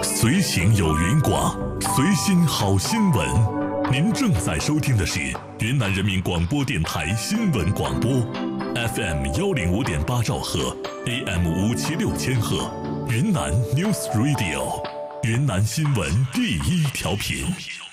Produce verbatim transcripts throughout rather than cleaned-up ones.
随行有云广，随心好新闻。您正在收听的是云南人民广播电台新闻广播 ，F M 幺零五点八兆赫 ，A M 五七六千赫，云南 News Radio， 云南新闻第一调频。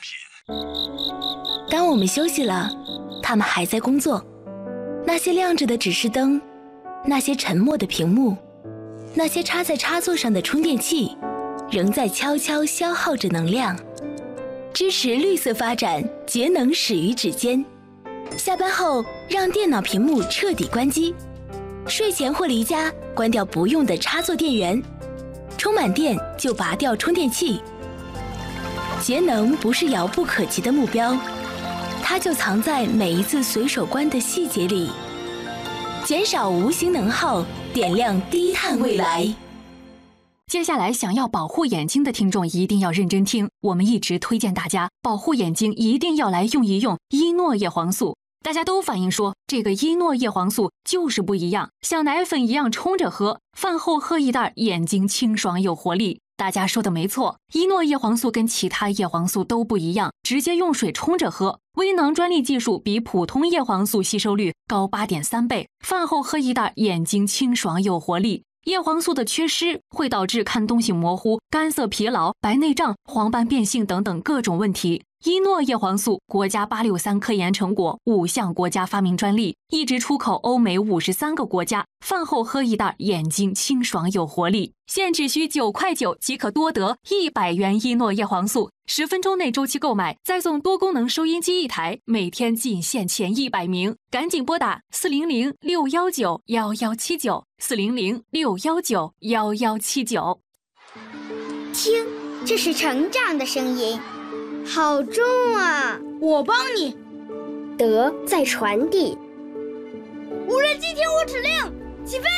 当我们休息了，他们还在工作。那些亮着的指示灯，那些沉默的屏幕，那些插在插座上的充电器，仍在悄悄消耗着能量。支持绿色发展，节能始于指尖。下班后，让电脑屏幕彻底关机。睡前或离家，关掉不用的插座电源。充满电就拔掉充电器。节能不是遥不可及的目标，它就藏在每一次随手关的细节里。减少无形能耗，点亮低碳未来。 接下来想要保护眼睛的听众一定要认真听，我们一直推荐大家保护眼睛一定要来用一用依诺叶黄素。大家都反映说这个依诺叶黄素就是不一样，像奶粉一样冲着喝，饭后喝一袋，眼睛清爽有活力。大家说的没错，依诺叶黄素跟其他叶黄素都不一样，直接用水冲着喝。微囊专利技术比普通叶黄素吸收率高 八点三 倍，饭后喝一袋，眼睛清爽有活力。叶黄素的缺失会导致看东西模糊、干涩疲劳、白内障、黄斑变性等等各种问题。依诺叶黄素国家八六三科研成果，五项国家发明专利，一直出口欧美五十三个国家。饭后喝一袋，眼睛清爽有活力。现只需九块九即可多得一百元依诺叶黄素，十分钟内周期购买，再送多功能收音机一台，每天仅限前一百名，赶紧拨打四零零六幺九幺幺七九四零零六幺九幺幺七九。 听，这是成长的声音。好重啊！ 我帮你。 德在传递。 无人机听我指令，起飞。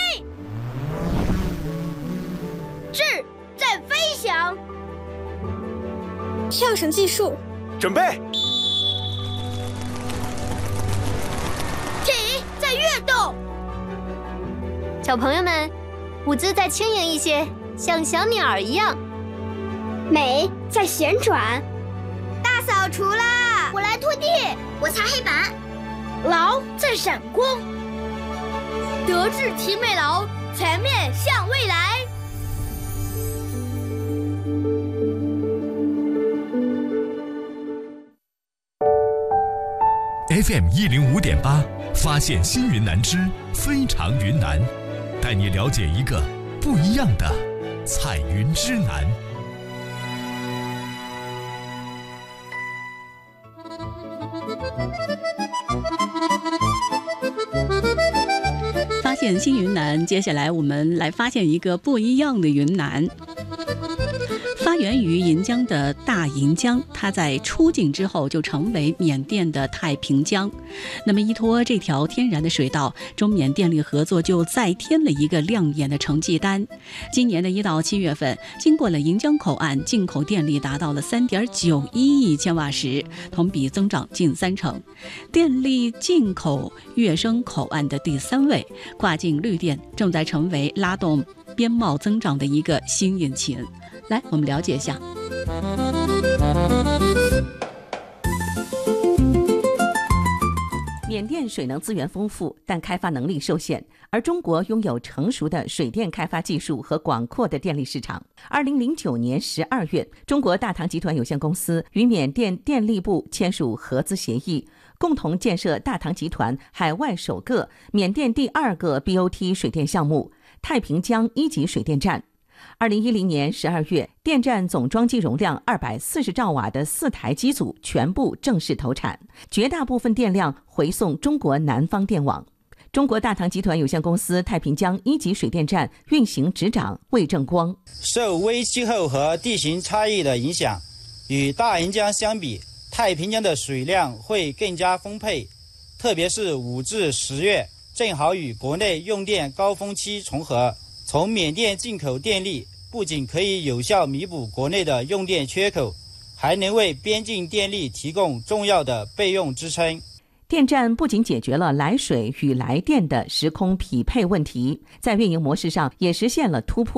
智在飞翔。 跳绳技术， 准备。 体在跃动。 小朋友们，舞姿再轻盈一些，像小鸟一样。 美在旋转。 大扫除啦！ 我来拖地，我擦黑板。 劳在闪光。德智体美劳，全面向未来。 F M 一零五点八，发现新云南之非常云南，带你了解一个不一样的彩云之南。 发现新云南，接下来我们来发现一个不一样的云南。发源于银江的大银江，它在出境之后就成为缅甸的太平江。那么依托这条天然的水道，中缅电力合作就再添了一个亮眼的成绩单。今年的一到七月份，经过了银江口岸，进口电力达到了 三点九一亿千瓦时，同比增长近三成。电力进口跃升口岸的第三位，跨境绿电正在成为拉动边贸增长的一个新引擎。来，我们了解一下。 缅甸水能资源丰富，但开发能力受限，而中国拥有成熟的水电开发技术和广阔的电力市场。二零零九年十二月，中国大唐集团有限公司与缅甸电力部签署合资协议，共同建设大唐集团海外首个、缅甸第二个 B O T 水电项目——太平江一级水电站。二零一零年十二月，电站总装机容量二百四十兆瓦的四台机组全部正式投产，绝大部分电量回送中国南方电网。中国大唐集团有限公司太平江一级水电站运行执掌魏正光： 受微气候和地形差异的影响，与大银江相比，太平江的水量会更加丰沛，特别是五至十月，正好与国内用电高峰期重合。从缅甸进口电力不仅可以有效弥补国内的用电缺口，还能为边境电力提供重要的备用支撑。 电站不仅解决了来水与来电的时空匹配问题，在运营模式上也实现了突破。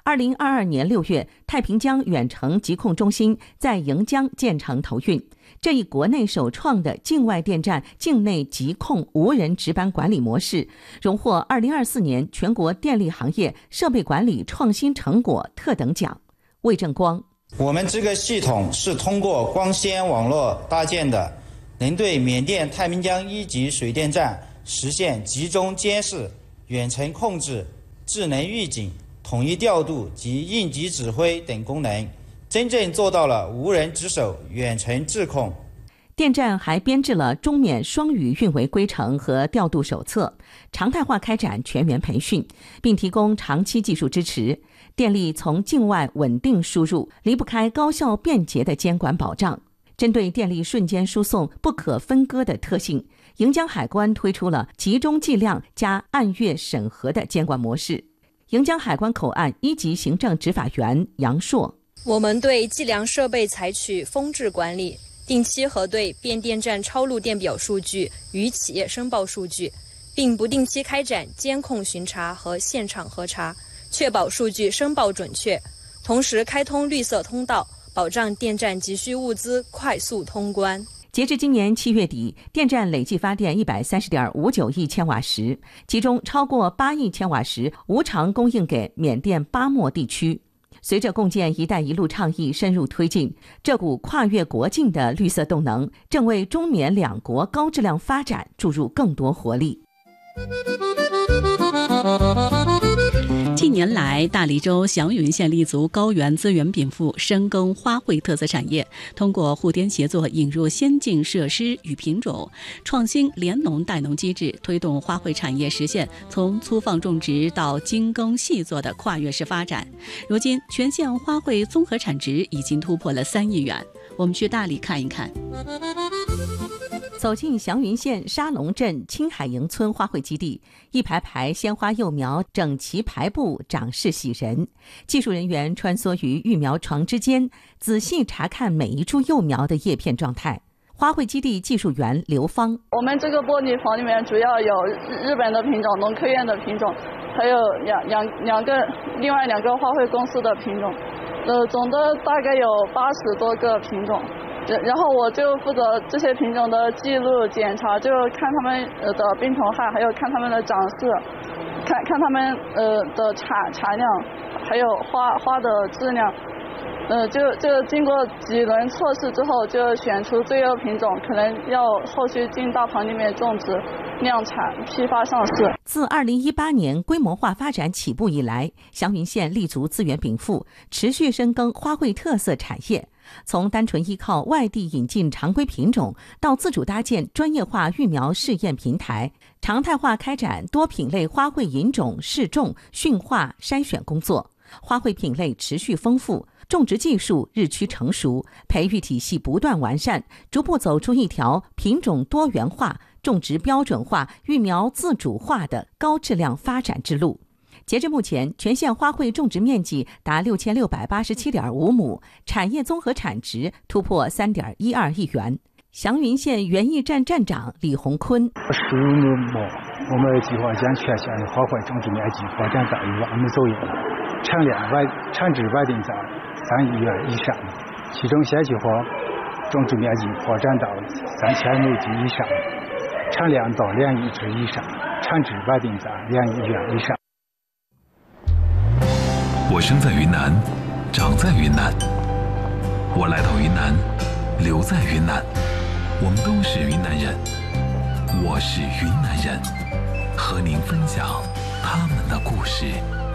二零二二年六月，太平江远程疾控中心在盈江建成投运。这一国内首创的境外电站境内疾控无人值班管理模式，荣获二零二四年全国电力行业设备管理创新成果特等奖。魏正光， 我们这个系统是通过光纤网络搭建的，能对缅甸太平江一级水电站实现集中监视、远程控制、智能预警、统一调度及应急指挥等功能，真正做到了无人值守、远程智控。 电站还编制了中缅双语运维规程和调度手册，常态化开展全员培训，并提供长期技术支持。电力从境外稳定输入，离不开高效便捷的监管保障。针对电力瞬间输送不可分割的特性，盈江海关推出了集中计量加按月审核的监管模式。盈江海关口岸一级行政执法员杨硕， 我们对计量设备采取封制管理，定期核对变电站超录电表数据与企业申报数据，并不定期开展监控巡查和现场核查，确保数据申报准确。同时开通绿色通道，保障电站急需物资快速通关。 截至今年七月底，电站累计发电一百三十点五九亿千瓦时，其中超过八亿千瓦时无偿供应给缅甸巴莫地区。随着共建“一带一路”倡议深入推进，这股跨越国境的绿色动能正为中缅两国高质量发展注入更多活力。 近年来，大理州祥云县立足高原资源禀赋，深耕花卉特色产业，通过互联协作引入先进设施与品种，创新联农带农机制，推动花卉产业实现从粗放种植到精耕细作的跨越式发展。如今，全县花卉综合产值已经突破了三亿元。我们去大理看一看。 走进祥云县沙龙镇青海营村花卉基地，一排排鲜花幼苗整齐排布，长势喜人。技术人员穿梭于育苗床之间，仔细查看每一株幼苗的叶片状态。花卉基地技术员刘芳， 我们这个玻璃房里面主要有日本的品种、农科院的品种，还有两两两个另外两个花卉公司的品种，呃，总的大概有八十多个品种。然后我就负责这些品种的记录检查，就看他们的病虫害，还有看他们的长势，看看他们呃的产产量，还有花花的质量，呃就就经过几轮测试之后，就选出最优品种，可能要后续进大棚里面种植、量产、批发上市。 自二零一八年规模化发展起步以来，祥云县立足资源禀赋，持续深耕花卉特色产业。从单纯依靠外地引进常规品种，到自主搭建专业化育苗试验平台，常态化开展多品类花卉引种、试种、驯化、筛选工作。花卉品类持续丰富，种植技术日趋成熟，培育体系不断完善，逐步走出一条品种多元化、种植标准化、育苗自主化的高质量发展之路。截至目前，全县花卉种植面积达六千六百八十七点五亩，产业综合产值突破三点一二亿元。祥云县园艺站站长李洪坤， 十五年末，我们计划将全县的花卉种植面积发展到一万亩左右，产量稳产值稳定在三亿元以上，其中鲜菊花种植面积发展到三千亩地以上，产量到两亿只以上，产值稳定在两亿元以上。 我生在云南，长在云南，我来到云南，留在云南，我们都是云南人。我是云南人，和您分享他们的故事。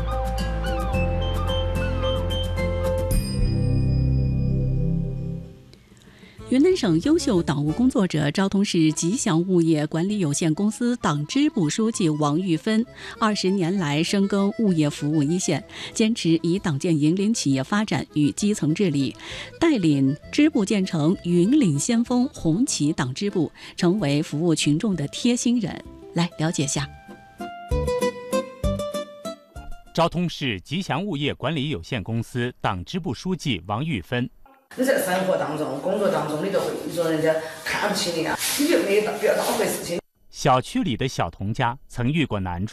云南省优秀党务工作者昭通市吉祥物业管理有限公司党支部书记王玉芬，二十年来深耕物业服务一线，坚持以党建引领企业发展与基层治理，带领支部建成云岭先锋红旗党支部，成为服务群众的贴心人。来了解下。 昭通市吉祥物业管理有限公司党支部书记王玉芬。 你在生活当中、工作当中，你都会说人家看不起你啊，你就没有比较大回事情。 小区里的小童家曾遇过难处，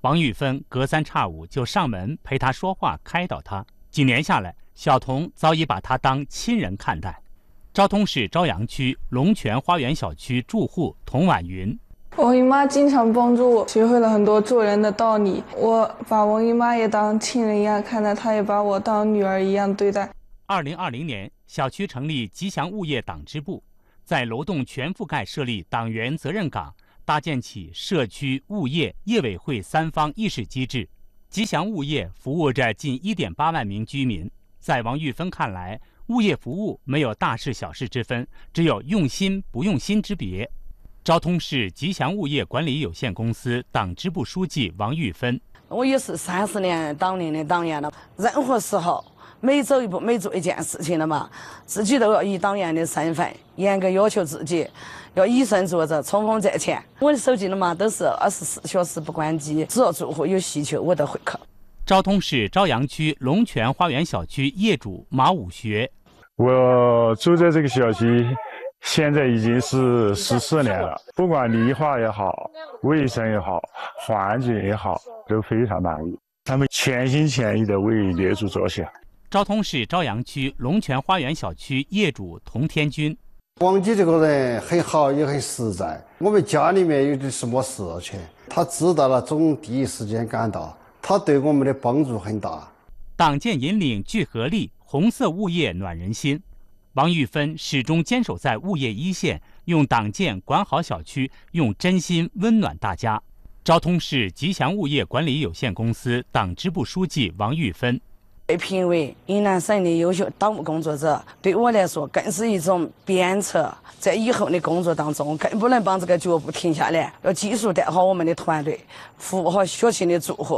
王玉芬隔三差五就上门陪他说话，开导他。几年下来，小童早已把他当亲人看待。昭通市朝阳区龙泉花园小区住户童婉云： 王姨妈经常帮助我，学会了很多做人的道理。我把王姨妈也当亲人一样看待，她也把我当女儿一样对待。 二零二零年，小区成立吉祥物业党支部，在楼栋全覆盖设立党员责任岗，搭建起社区、物业、业委会三方议事机制。吉祥物业服务着近 一点八万名居民。在王玉芬看来，物业服务没有大事小事之分，只有用心不用心之别。昭通市吉祥物业管理有限公司党支部书记王玉芬： 我也是三十年党龄的党员了，任何时候每走一步每做一件事情了嘛，自己都要以党员的身份严格要求自己，要以身作则，冲锋在前。我的手机了嘛都是二十四小时不关机，只要住户有需求我都会去。 昭通市朝阳区龙泉花园小区业主马武学： 我住在这个小区现在已经是十四年了，不管绿化也好，卫生也好，环境也好，都非常满意。他们全心全意的为业主着想。 昭通市朝阳区龙泉花园小区业主童天军： 王姐这个人很好，也很实在。我们家里面有点什么事情，他知道了总第一时间赶到，他对我们的帮助很大。 党建引领聚合力，红色物业暖人心。王玉芬始终坚守在物业一线，用党建管好小区，用真心温暖大家。昭通市吉祥物业管理有限公司党支部书记王玉芬： 被评为云南省的优秀党务工作者，对我来说更是一种鞭策。在以后的工作当中，更不能把这个脚步停下来，要继续带好我们的团队，服务好小区的住户。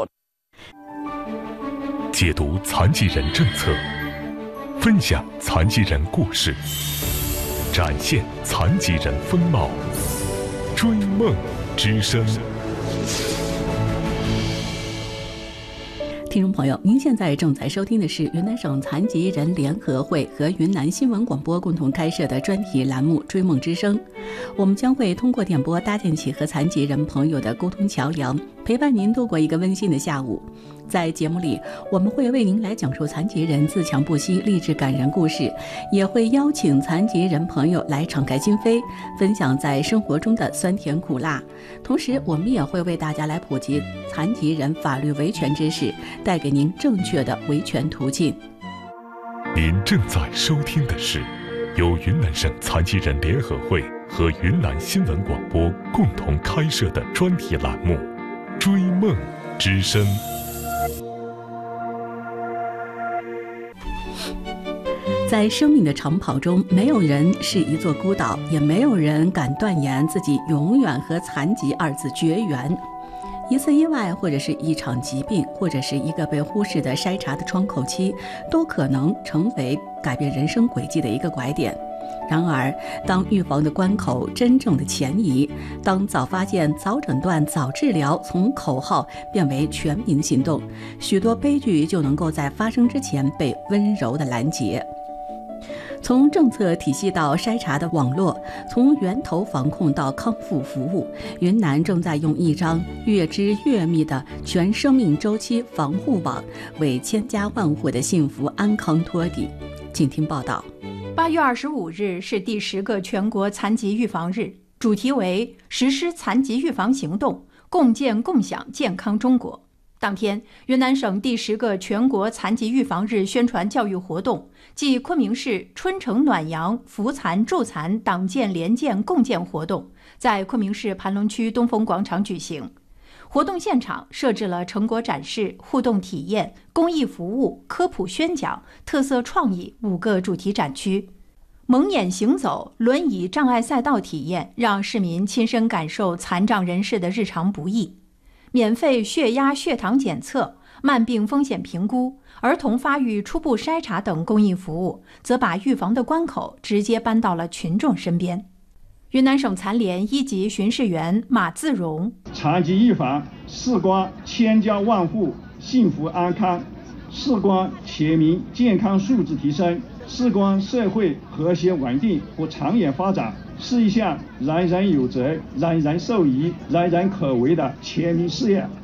解读残疾人政策，分享残疾人故事，展现残疾人风貌，追梦之声。 听众朋友，您现在正在收听的是云南省残疾人联合会和云南新闻广播共同开设的专题栏目《追梦之声》。我们将会通过电波搭建起和残疾人朋友的沟通桥梁，陪伴您度过一个温馨的下午。在节目里，我们会为您来讲述残疾人自强不息、励志感人故事，也会邀请残疾人朋友来敞开心扉，分享在生活中的酸甜苦辣。同时，我们也会为大家来普及残疾人法律维权知识，带给您正确的维权途径。 您正在收听的是由云南省残疾人联合会和云南新闻广播共同开设的专题栏目《追梦之声》。 在生命的长跑中，没有人是一座孤岛，也没有人敢断言自己永远和残疾二字绝缘。一次意外，或者是一场疾病，或者是一个被忽视的筛查的窗口期，都可能成为改变人生轨迹的一个拐点。然而，当预防的关口真正的前移，当早发现、早诊断、早治疗从口号变为全民行动，许多悲剧就能够在发生之前被温柔地拦截。从政策体系到筛查的网络，从源头防控到康复服务，云南正在用一张越织越密的全生命周期防护网，为千家万户的幸福安康托底。请听报道。 八月二十五日是第十个全国残疾预防日，主题为实施残疾预防行动，共建共享健康中国。当天，云南省第十个全国残疾预防日宣传教育活动暨昆明市春城暖阳扶残助残党建联建共建活动在昆明市盘龙区东风广场举行。活动现场设置了成果展示、互动体验、公益服务、科普宣讲、特色创意五个主题展区。蒙眼行走、轮椅障碍赛道体验，让市民亲身感受残障人士的日常不易。免费血压、血糖检测、慢病风险评估、儿童发育初步筛查等公益服务，则把预防的关口直接搬到了群众身边。云南省残联一级巡视员马自荣： 残疾预防事关千家万户幸福安康，事关全民健康素质提升，事关社会和谐稳定和长远发展，是一项人人有责、人人受益、人人可为的全民事业。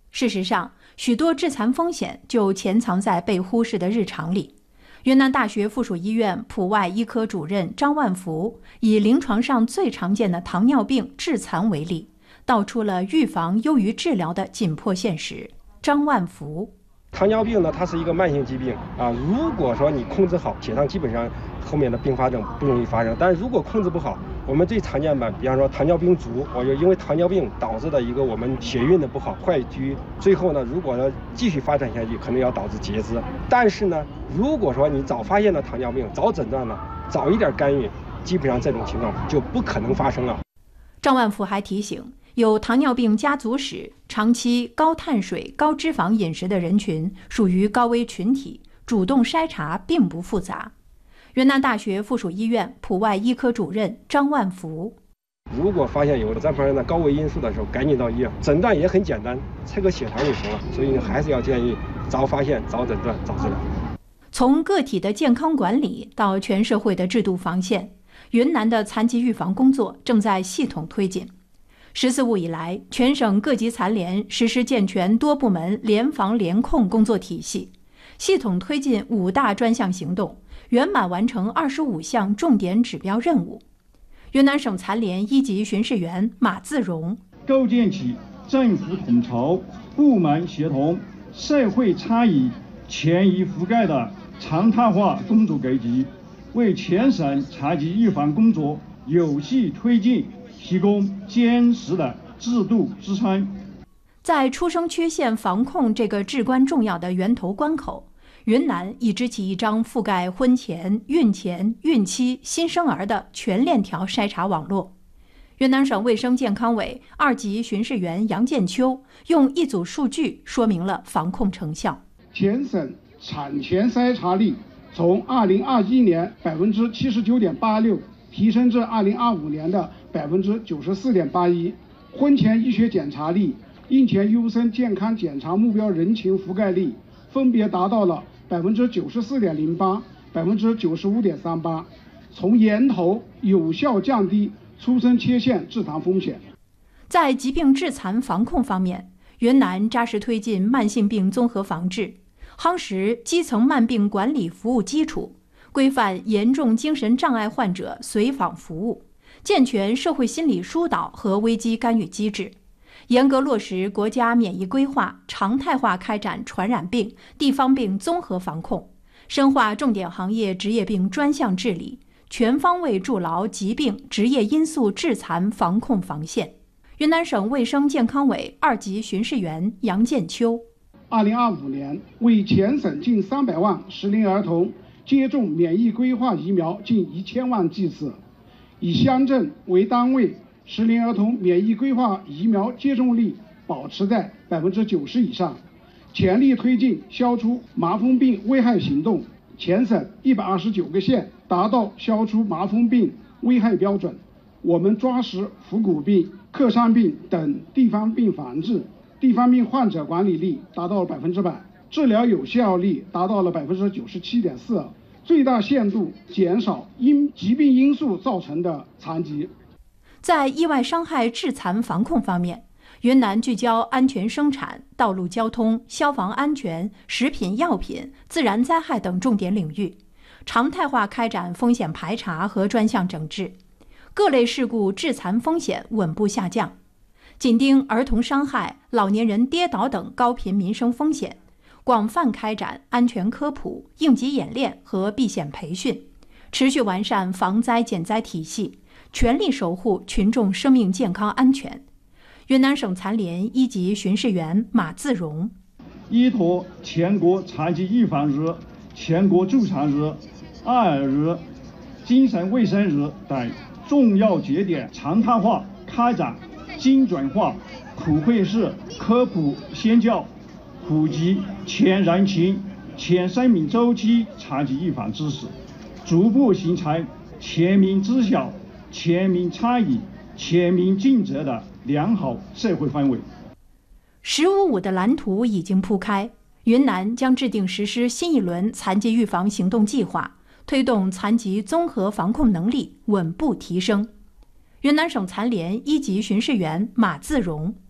事实上，许多致残风险就潜藏在被忽视的日常里。云南大学附属医院普外医科主任张万福以临床上最常见的糖尿病致残为例，道出了预防优于治疗的紧迫现实。张万福： 糖尿病呢，它是一个慢性疾病啊。如果说你控制好，血糖基本上后面的并发症不容易发生。但是如果控制不好，我们最常见的，比方说糖尿病足，我就因为糖尿病导致的一个我们血运的不好，坏疽，最后呢，如果呢继续发展下去，可能要导致截肢。但是呢，如果说你早发现了糖尿病，早诊断了，早一点干预，基本上这种情况就不可能发生了。 张万福还提醒，有糖尿病家族史、长期高碳水、高脂肪饮食的人群属于高危群体，主动筛查并不复杂。云南大学附属医院普外医科主任张万福： 如果发现有这方面的高危因素的时候，赶紧到医院，诊断也很简单，测个血糖就行了。所以还是要建议早发现、早诊断、早治疗。 从个体的健康管理到全社会的制度防线，云南的残疾预防工作正在系统推进。十四五以来，全省各级残联实施健全多部门联防联控工作体系，系统推进五大专项行动，圆满完成二十五项重点指标任务。云南省残联一级巡视员马自荣： 构建起政府统筹、部门协同、社会参与、全域覆盖的常态化工作格局，为全省残疾预防工作有序推进提供坚实的制度支撑。 在出生缺陷防控这个至关重要的源头关口，云南已支起一张覆盖婚前、孕前、孕期、新生儿的全链条筛查网络。云南省卫生健康委二级巡视员杨建秋用一组数据说明了防控成效。 全省产前筛查率从二零二一年百分之七十九点八六提升至二零二五年的百分之九十四点八一，婚前医学检查率、孕前优生健康检查目标人群覆盖率分别达到了百分之九十四点零八、百分之九十五点三八，从源头有效降低出生缺陷致残风险。 在疾病致残防控方面，云南扎实推进慢性病综合防治，夯实基层慢病管理服务基础，规范严重精神障碍患者随访服务，健全社会心理疏导和危机干预机制，严格落实国家免疫规划，常态化开展传染病、地方病综合防控，深化重点行业职业病专项治理，全方位筑牢疾病职业因素致残防控防线。云南省卫生健康委二级巡视员杨建秋： 二零二五年为全省近三百万适龄儿童接种免疫规划疫苗近一千万剂次，以乡镇为单位，适龄儿童免疫规划疫苗接种率保持在百分之九十以上，全力推进消除麻风病危害行动。全省一百二十九个县达到消除麻风病危害标准。我们抓实腹股病、克伤病等地方病防治，地方病患者管理率达到了百分之百，治疗有效率达到了百分之九十七点四，最大限度减少因疾病因素造成的残疾。 在意外伤害致残防控方面，云南聚焦安全生产、道路交通、消防安全、食品药品、自然灾害等重点领域，常态化开展风险排查和专项整治，各类事故致残风险稳步下降，紧盯儿童伤害、老年人跌倒等高频民生风险，广泛开展安全科普、应急演练和避险培训，持续完善防灾减灾体系，全力守护群众生命健康安全。云南省残联一级巡视员马自荣： 依托全国残疾预防日、全国助残日、爱儿日、精神卫生日等重要节点，常态化开展精准化普惠式科普宣教，普及全人群、全生命周期残疾预防知识，逐步形成全民知晓、全民参与、全民尽责的良好社会氛围。 十五五的蓝图已经铺开，云南将制定实施新一轮残疾预防行动计划，推动残疾综合防控能力稳步提升。云南省残联一级巡视员马自荣：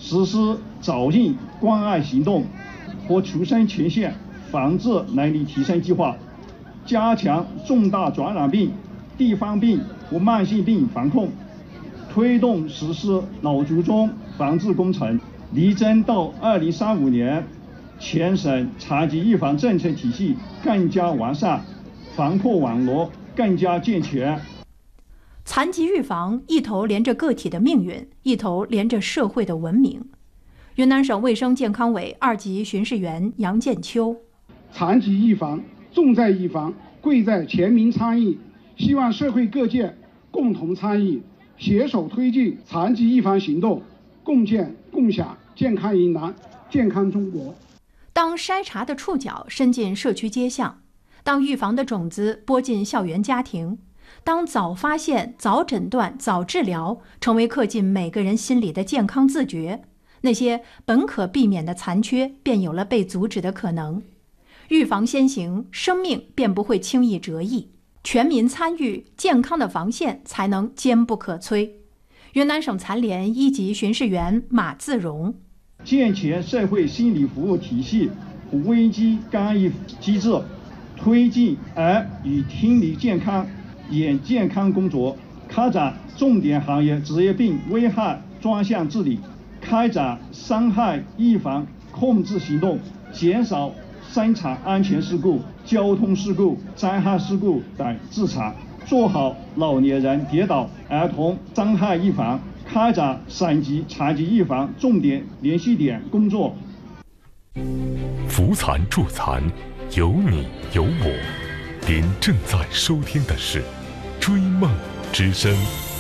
实施早孕关爱行动和出生前线防治能力提升计划，加强重大传染病、地方病和慢性病防控，推动实施脑卒中防治工程，力争到二零三五年，全省残疾预防政策体系更加完善，防控网络更加健全。 残疾预防一头连着个体的命运，一头连着社会的文明。云南省卫生健康委二级巡视员杨建秋： 残疾预防重在预防，贵在全民参与，希望社会各界共同参与，携手推进残疾预防行动，共建共享健康云南、健康中国。 当筛查的触角伸进社区街巷，当预防的种子播进校园家庭，当早发现、早诊断、早治疗成为刻进每个人心里的健康自觉，那些本可避免的残缺便有了被阻止的可能。预防先行，生命便不会轻易折翼。全民参与，健康的防线才能坚不可摧。云南省残联一级巡视员马自荣： 健全社会心理服务体系和危机干预机制，推进耳与听力健康、眼健康工作，开展重点行业职业病危害专项治理，开展伤害预防控制行动，减少生产安全事故、交通事故、灾害事故等自查，做好老年人跌倒、儿童伤害预防，开展省级残疾预防重点联系点工作。 扶残助残，有你有我。您正在收听的是《追梦之声》。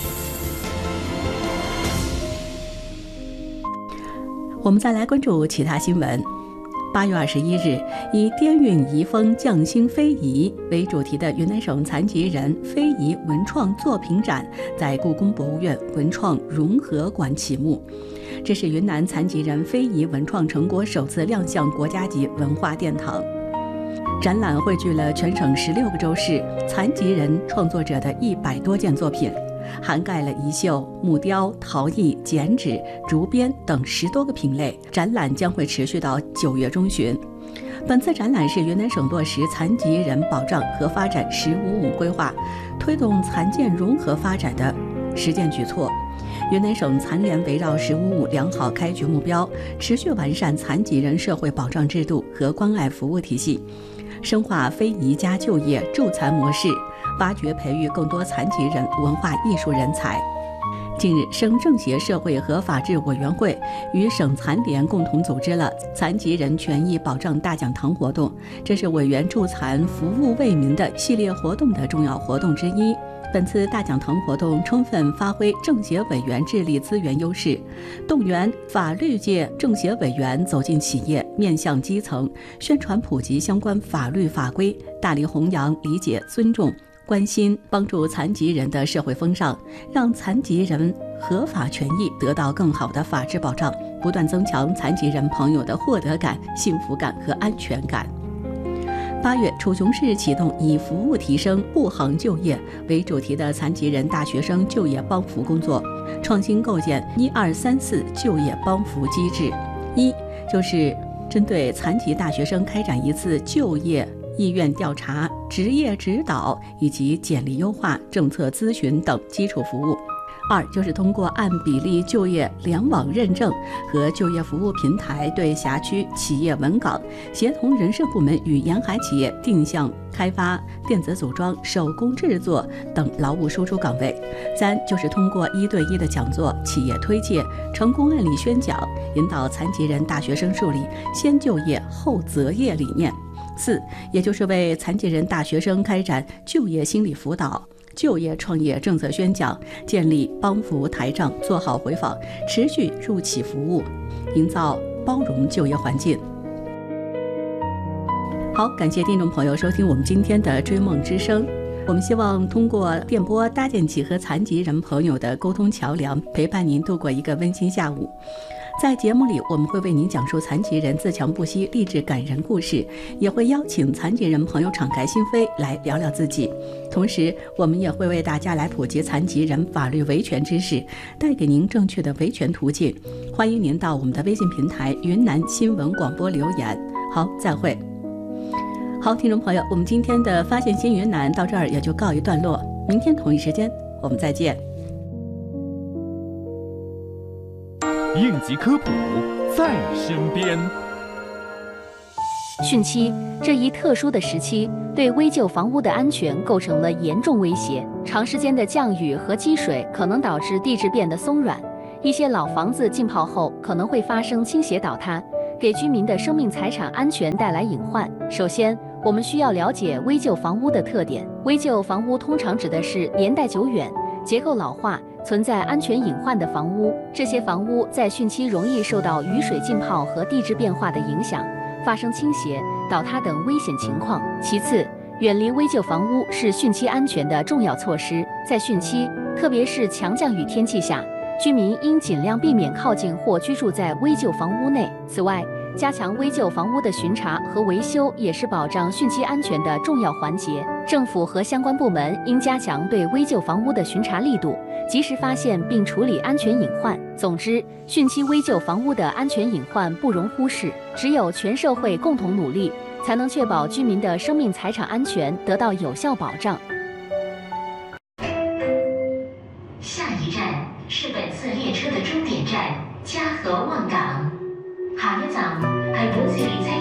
我们再来关注其他新闻。八月二十一日，以“滇韵遗风，匠心非遗”为主题的云南省残疾人非遗文创作品展在故宫博物院文创融合馆启幕。这是云南残疾人非遗文创成果首次亮相国家级文化殿堂。展览汇聚了全省十六个州市残疾人创作者的一百多件作品，涵盖了遗绣、木雕、陶艺、剪纸、竹编等十多个品类。展览将会持续到九月中旬。本次展览是云南省落实残疾人保障和发展“十五五”规划，推动残健融合发展的实践举措。云南省残联围绕“十五五”良好开局目标，持续完善残疾人社会保障制度和关爱服务体系，深化非遗加就业助残模式，挖掘培育更多残疾人文化艺术人才。近日，省政协社会和法制委员会与省残联共同组织了残疾人权益保障大讲堂活动，这是委员助残服务为民的系列活动的重要活动之一。本次大讲堂活动充分发挥政协委员智力资源优势，动员法律界政协委员走进企业，面向基层，宣传普及相关法律法规，大力弘扬理解、尊重、关心、帮助残疾人的社会风尚，让残疾人合法权益得到更好的法治保障，不断增强残疾人朋友的获得感、幸福感和安全感。八月，楚雄市启动以服务提升护航就业为主题的残疾人大学生就业帮扶工作，创新构建一二三四就业帮扶机制。一就是针对残疾大学生开展一次就业意愿调查、职业指导以及简历优化、政策咨询等基础服务。二就是通过按比例就业联网认证和就业服务平台对辖区企业文岗协同人事部门与沿海企业定向开发电子组装、手工制作等劳务输出岗位。三就是通过一对一的讲座、企业推介、成功案例宣讲，引导残疾人大学生树立先就业后择业理念。四也就是为残疾人大学生开展就业心理辅导、就业创业政策宣讲，建立帮扶台账，做好回访，持续入企服务，营造包容就业环境。好，感谢听众朋友收听我们今天的追梦之声。我们希望通过电波搭建起和残疾人朋友的沟通桥梁，陪伴您度过一个温馨下午。 在节目里，我们会为您讲述残疾人自强不息、励志感人故事，也会邀请残疾人朋友敞开心扉来聊聊自己。同时，我们也会为大家来普及残疾人法律维权知识，带给您正确的维权途径。欢迎您到我们的微信平台云南新闻广播留言。好，再会。好，听众朋友，我们今天的发现新云南到这儿也就告一段落，明天同一时间我们再见。 应急科普在身边。 汛期这一特殊的时期，对危旧房屋的安全构成了严重威胁。长时间的降雨和积水可能导致地质变得松软，一些老房子浸泡后可能会发生倾斜倒塌，给居民的生命财产安全带来隐患。首先，我们需要了解危旧房屋的特点。危旧房屋通常指的是年代久远、结构老化、存在安全隐患的房屋。这些房屋在汛期容易受到雨水浸泡和地质变化的影响，发生倾斜、倒塌等危险情况。其次，远离危旧房屋是汛期安全的重要措施。在汛期，特别是强降雨天气下，居民应尽量避免靠近或居住在危旧房屋内。此外，加强危旧房屋的巡查和维修也是保障汛期安全的重要环节。政府和相关部门应加强对危旧房屋的巡查力度，及时发现并处理安全隐患。总之，汛期危旧房屋的安全隐患不容忽视，只有全社会共同努力，才能确保居民的生命财产安全得到有效保障。 下一站是本次列车的终点站嘉禾望港。下一站係本次列車